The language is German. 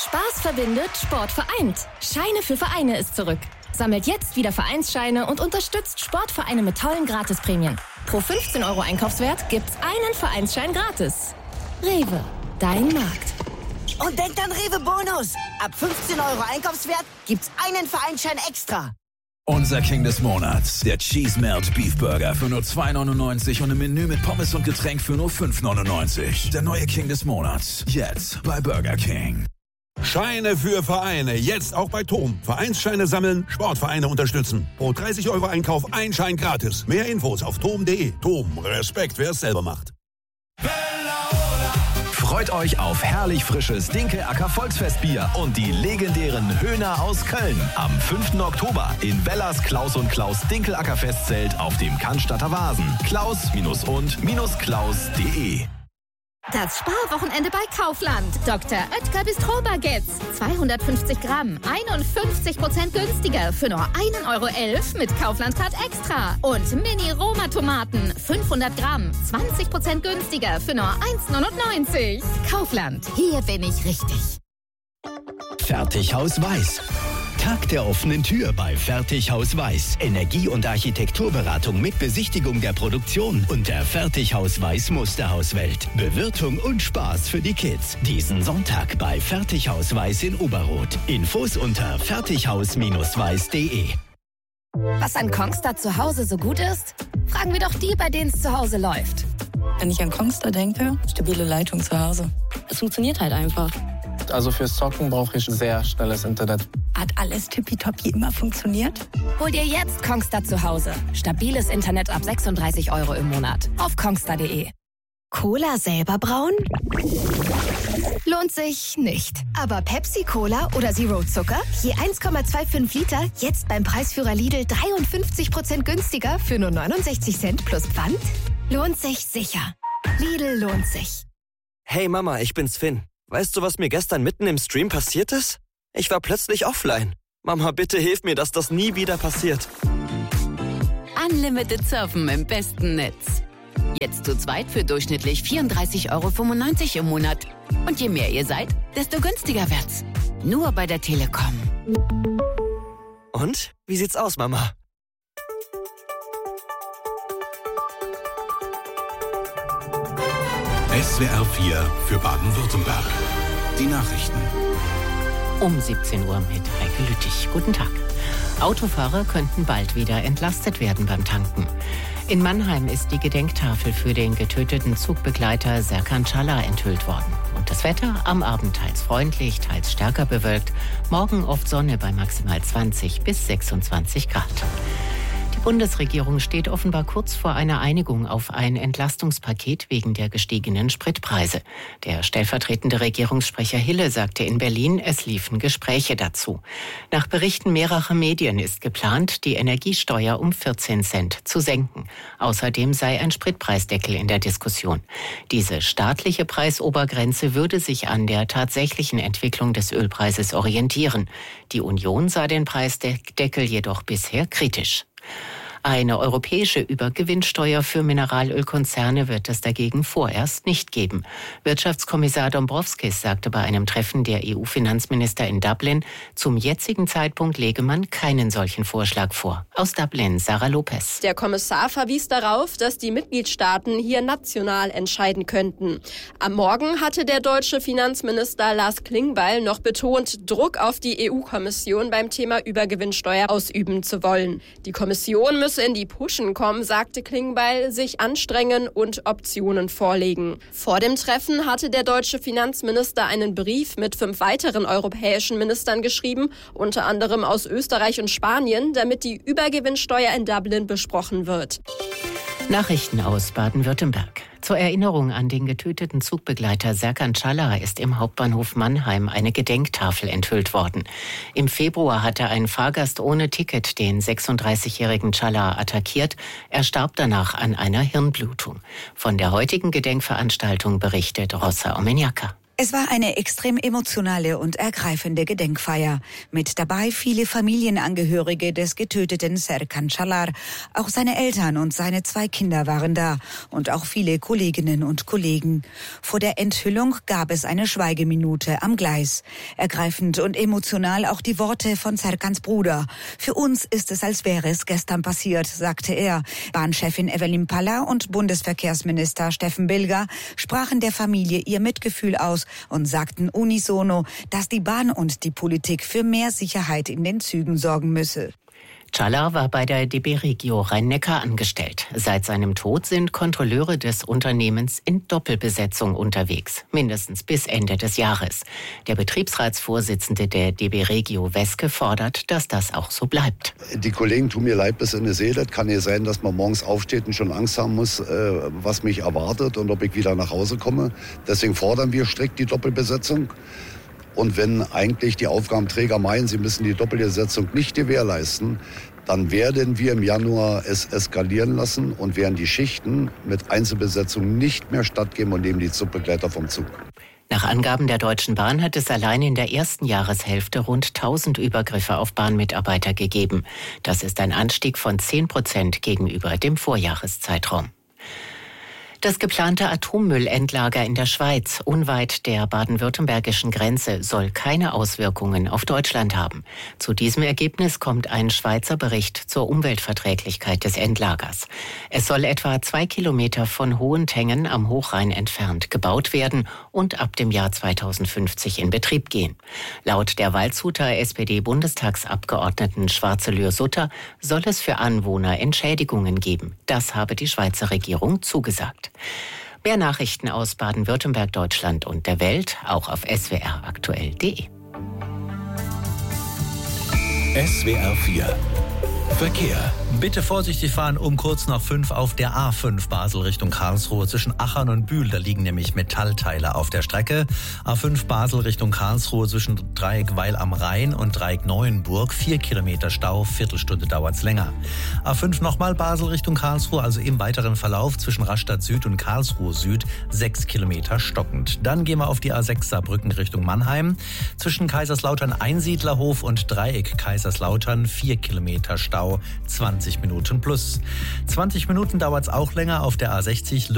Spaß verbindet, Sport vereint. Scheine für Vereine ist zurück. Sammelt jetzt wieder Vereinsscheine und unterstützt Sportvereine mit tollen Gratisprämien. Pro 15 € Einkaufswert gibt's einen Vereinsschein gratis. Rewe, dein Markt. Und denkt an Rewe Bonus. Ab 15 € Einkaufswert gibt's einen Vereinsschein extra. Unser King des Monats, der Cheese Melt Beef Burger für nur 2,99 € und ein Menü mit Pommes und Getränk für nur 5,99 €. Der neue King des Monats, jetzt bei Burger King. Scheine für Vereine, jetzt auch bei TOM. Vereinsscheine sammeln, Sportvereine unterstützen. Pro 30 € Einkauf ein Schein gratis. Mehr Infos auf tom.de. TOM, Respekt, wer es selber macht. Freut euch auf herrlich frisches Dinkel-Acker Volksfestbier und die legendären Höhner aus Köln. Am 5. Oktober in Bellas Klaus und Klaus Dinkel-Acker Festzelt auf dem Cannstatter Wasen. Klaus-und-klaus.de. Das Sparwochenende bei Kaufland. Dr. Oetker Bistro Baguettes. 250 Gramm, 51% günstiger für nur 1,11 € mit Kaufland-Card Extra. Und Mini-Roma-Tomaten, 500 Gramm, 20% günstiger für nur 1,99 €. Kaufland, hier bin ich richtig. Fertighaus Weiß. Tag der offenen Tür bei Fertighaus Weiß. Energie- und Architekturberatung mit Besichtigung der Produktion und der Fertighaus Weiß Musterhauswelt. Bewirtung und Spaß für die Kids. Diesen Sonntag bei Fertighaus Weiß in Oberroth. Infos unter fertighaus-weiß.de. Was an Kongstar zu Hause so gut ist? Fragen wir doch die, bei denen es zu Hause läuft. Wenn ich an Kongstar denke, stabile Leitung zu Hause. Es funktioniert halt einfach. Also fürs Zocken brauche ich sehr schnelles Internet. Hat alles tippitoppi immer funktioniert? Hol dir jetzt Kongstar zu Hause. Stabiles Internet ab 36 € im Monat. Auf kongstar.de. Cola selber brauen? Lohnt sich nicht. Aber Pepsi Cola oder Zero Zucker? Je 1,25 Liter, jetzt beim Preisführer Lidl 53% günstiger für nur 69 Cent plus Pfand? Lohnt sich sicher. Lidl lohnt sich. Hey Mama, ich bin's Finn. Weißt du, was mir gestern mitten im Stream passiert ist? Ich war plötzlich offline. Mama, bitte hilf mir, dass das nie wieder passiert. Unlimited Surfen im besten Netz. Jetzt zu zweit für durchschnittlich 34,95 € im Monat. Und je mehr ihr seid, desto günstiger wird's. Nur bei der Telekom. Und? Wie sieht's aus, Mama? SWR 4 für Baden-Württemberg. Die Nachrichten. Um 17 Uhr mit Heike Lüttich. Guten Tag. Autofahrer könnten bald wieder entlastet werden beim Tanken. In Mannheim ist die Gedenktafel für den getöteten Zugbegleiter Serkan Çalar enthüllt worden. Und das Wetter am Abend teils freundlich, teils stärker bewölkt. Morgen oft Sonne bei maximal 20 bis 26 Grad. Die Bundesregierung steht offenbar kurz vor einer Einigung auf ein Entlastungspaket wegen der gestiegenen Spritpreise. Der stellvertretende Regierungssprecher Hille sagte in Berlin, es liefen Gespräche dazu. Nach Berichten mehrerer Medien ist geplant, die Energiesteuer um 14 Cent zu senken. Außerdem sei ein Spritpreisdeckel in der Diskussion. Diese staatliche Preisobergrenze würde sich an der tatsächlichen Entwicklung des Ölpreises orientieren. Die Union sah den Preisdeckel jedoch bisher kritisch. Eine europäische Übergewinnsteuer für Mineralölkonzerne wird es dagegen vorerst nicht geben. Wirtschaftskommissar Dombrovskis sagte bei einem Treffen der EU-Finanzminister in Dublin, zum jetzigen Zeitpunkt lege man keinen solchen Vorschlag vor. Aus Dublin, Sarah Lopez. Der Kommissar verwies darauf, dass die Mitgliedstaaten hier national entscheiden könnten. Am Morgen hatte der deutsche Finanzminister Lars Klingbeil noch betont, Druck auf die EU-Kommission beim Thema Übergewinnsteuer ausüben zu wollen. Die Kommission müsse in die Puschen kommen, sagte Klingbeil, sich anstrengen und Optionen vorlegen. Vor dem Treffen hatte der deutsche Finanzminister einen Brief mit 5 weiteren europäischen Ministern geschrieben, unter anderem aus Österreich und Spanien, damit die Übergewinnsteuer in Dublin besprochen wird. Nachrichten aus Baden-Württemberg. Zur Erinnerung an den getöteten Zugbegleiter Serkan Çalar ist im Hauptbahnhof Mannheim eine Gedenktafel enthüllt worden. Im Februar hatte ein Fahrgast ohne Ticket den 36-jährigen Çalar attackiert. Er starb danach an einer Hirnblutung. Von der heutigen Gedenkveranstaltung berichtet Rossa Omeniaka. Es war eine extrem emotionale und ergreifende Gedenkfeier. Mit dabei viele Familienangehörige des getöteten Serkan Çalar. Auch seine Eltern und seine 2 Kinder waren da und auch viele Kolleginnen und Kollegen. Vor der Enthüllung gab es eine Schweigeminute am Gleis. Ergreifend und emotional auch die Worte von Serkans Bruder. Für uns ist es, als wäre es gestern passiert, sagte er. Bahnchefin Evelyn Palla und Bundesverkehrsminister Steffen Bilger sprachen der Familie ihr Mitgefühl aus und sagten unisono, dass die Bahn und die Politik für mehr Sicherheit in den Zügen sorgen müsse. Çalar war bei der DB Regio Rhein-Neckar angestellt. Seit seinem Tod sind Kontrolleure des Unternehmens in Doppelbesetzung unterwegs, mindestens bis Ende des Jahres. Der Betriebsratsvorsitzende der DB Regio Weske fordert, dass das auch so bleibt. Die Kollegen tun mir leid bis in die Seele. Es kann ja sein, dass man morgens aufsteht und schon Angst haben muss, was mich erwartet und ob ich wieder nach Hause komme. Deswegen fordern wir strikt die Doppelbesetzung. Und wenn eigentlich die Aufgabenträger meinen, sie müssen die Doppelbesetzung nicht gewährleisten, dann werden wir im Januar es eskalieren lassen und werden die Schichten mit Einzelbesetzung nicht mehr stattgeben und nehmen die Zugbegleiter vom Zug. Nach Angaben der Deutschen Bahn hat es allein in der ersten Jahreshälfte rund 1000 Übergriffe auf Bahnmitarbeiter gegeben. Das ist ein Anstieg von 10% gegenüber dem Vorjahreszeitraum. Das geplante Atommüllendlager in der Schweiz, unweit der baden-württembergischen Grenze, soll keine Auswirkungen auf Deutschland haben. Zu diesem Ergebnis kommt ein Schweizer Bericht zur Umweltverträglichkeit des Endlagers. Es soll etwa 2 Kilometer von Hohentengen am Hochrhein entfernt gebaut werden und ab dem Jahr 2050 in Betrieb gehen. Laut der Waldshuter SPD-Bundestagsabgeordneten Schwarzelür-Sutter soll es für Anwohner Entschädigungen geben. Das habe die Schweizer Regierung zugesagt. Mehr Nachrichten aus Baden-Württemberg, Deutschland und der Welt, auch auf swraktuell.de. SWR 4 Verkehr. Bitte vorsichtig fahren um kurz nach 5 auf der A5 Basel Richtung Karlsruhe zwischen Achern und Bühl. Da liegen nämlich Metallteile auf der Strecke. A5 Basel Richtung Karlsruhe zwischen Dreieck Weil am Rhein und Dreieck Neuenburg. 4 Kilometer Stau, Viertelstunde dauert's länger. A5 nochmal Basel Richtung Karlsruhe, also im weiteren Verlauf zwischen Rastatt Süd und Karlsruhe Süd 6 Kilometer stockend. Dann gehen wir auf die A6 Saarbrücken Richtung Mannheim. Zwischen Kaiserslautern Einsiedlerhof und Dreieck Kaiserslautern 4 Kilometer Stau, 20 Minuten plus. 20 Minuten dauert es auch länger auf der A60